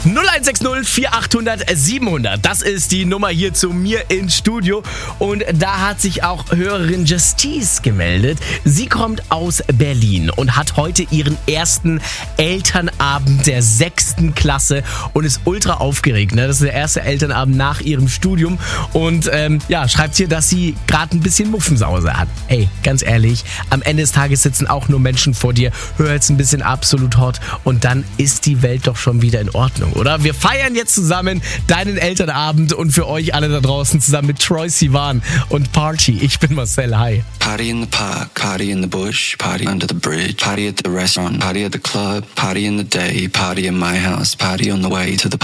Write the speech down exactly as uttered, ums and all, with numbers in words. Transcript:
null eins sechs null vier acht null null sieben null null. Das ist die Nummer hier zu mir ins Studio. Und da hat sich auch Hörerin Justice gemeldet. Sie kommt aus Berlin und hat heute ihren ersten Elternabend der sechsten Klasse und ist ultra aufgeregt. Ne? Das ist der erste Elternabend nach ihrem Studium. Und ähm, ja, schreibt hier, dass sie gerade ein bisschen Muffensause hat. Ey, ganz ehrlich, am Ende des Tages sitzen auch nur Menschen vor dir. Hör jetzt ein bisschen Absolut Hot und dann ist die Welt doch schon wieder in Ordnung, oder? Wir feiern jetzt zusammen deinen Elternabend und für euch alle da draußen zusammen mit Troye Sivan und Party. Ich bin Marcel, hi. Party in the park, party in the bush, party under the bridge, party at the restaurant, party at the club, party in the day, party in my house, party on the way to the